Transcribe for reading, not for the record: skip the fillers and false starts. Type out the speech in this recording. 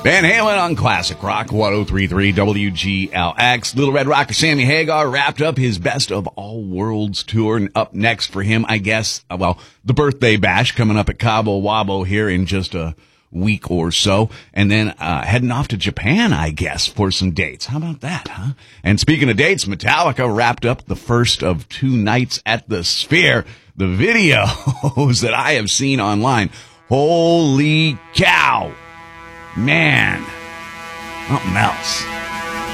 Van Halen on Classic Rock 103.3 WGLX. Little Red Rocker Sammy Hagar wrapped up his Best of All Worlds tour. And up next for him, I guess, the birthday bash coming up at Cabo Wabo here in just a week or so. And then heading off to Japan, I guess, for some dates. How about that, huh? And speaking of dates, Metallica wrapped up the first of 2 nights at the Sphere. The videos that I have seen online, holy cow. Man, something else.